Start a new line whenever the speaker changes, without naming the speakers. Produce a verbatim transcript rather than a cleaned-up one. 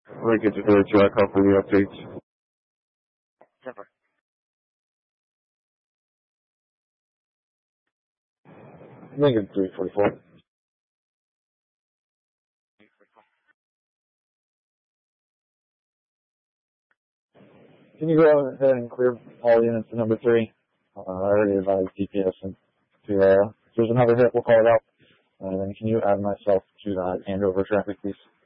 Lincoln to thirty-two, I call for the updates.
Zipper.
Lincoln three forty-four. Can you go ahead and clear all units to number three? Uh, I already advised D P S and to, uh, if there's another hit, we'll call it out. And then can you add myself to that handover traffic, please?